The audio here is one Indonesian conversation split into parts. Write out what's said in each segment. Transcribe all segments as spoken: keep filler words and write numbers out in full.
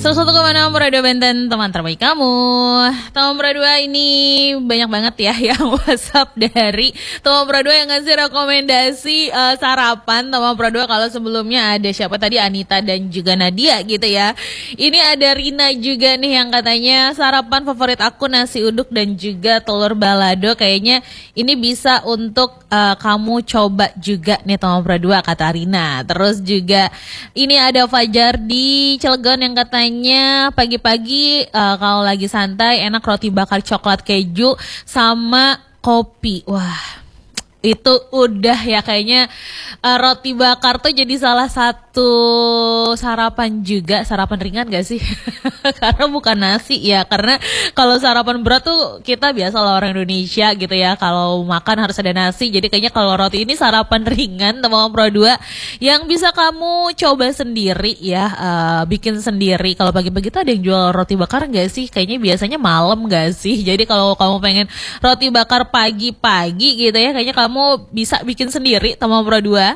seratus satu koma enam Radio Benten, teman terbaik kamu. Teman Berdua ini banyak banget ya yang WhatsApp dari Teman Berdua yang ngasih rekomendasi uh, sarapan. Teman Berdua kalau sebelumnya ada siapa tadi, Anita dan juga Nadia gitu ya. Ini ada Rina juga nih yang katanya sarapan favorit aku nasi uduk dan juga telur balado. Kayaknya ini bisa untuk uh, kamu coba juga nih Teman Berdua, kata Rina. Terus juga ini ada Fajar di Cilegon yang katanya pagi-pagi uh, kalau lagi santai enak roti bakar coklat keju sama kopi. Wah, itu udah ya kayaknya uh, roti bakar tuh jadi salah satu sarapan juga, sarapan ringan gak sih? Karena bukan nasi ya, karena kalau sarapan berat tuh kita biasa lah orang Indonesia gitu ya, kalau makan harus ada nasi. Jadi kayaknya kalau roti ini sarapan ringan teman Pro dua yang bisa kamu coba sendiri ya, uh, bikin sendiri. Kalau pagi-pagi tuh ada yang jual roti bakar gak sih? Kayaknya biasanya malam gak sih? Jadi kalau kamu pengen roti bakar pagi-pagi gitu ya, kayaknya kamu kamu bisa bikin sendiri teman Pro dua.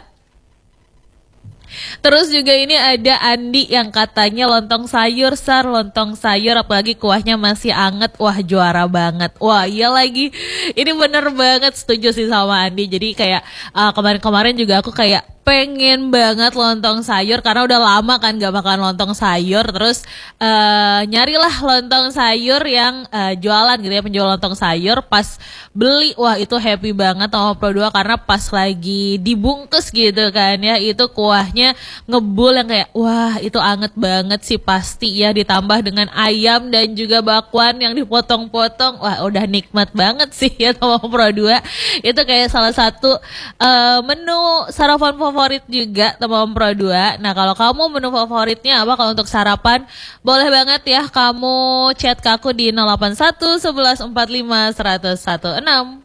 Terus juga ini ada Andi yang katanya lontong sayur, Sar, lontong sayur apalagi kuahnya masih anget. Wah, juara banget. Wah, iya lagi. Ini bener banget, setuju sih sama Andi. Jadi kayak uh, kemarin-kemarin juga aku kayak pengen banget lontong sayur karena udah lama kan gak makan lontong sayur. Terus uh, nyarilah lontong sayur yang uh, jualan gitu ya, penjual lontong sayur. Pas beli, wah itu happy banget sama Pro dua karena pas lagi dibungkus gitu kan ya, itu kuahnya ngebul yang kayak wah itu anget banget sih pasti ya, ditambah dengan ayam dan juga bakwan yang dipotong-potong. Wah udah nikmat banget sih ya sama Pro dua. Itu kayak salah satu uh, menu sarapan favorit juga teman Pro dua. Nah kalau kamu menu favoritnya apa kalau untuk sarapan, boleh banget ya kamu chat ke aku di nol delapan satu satu satu empat lima satu nol satu enam.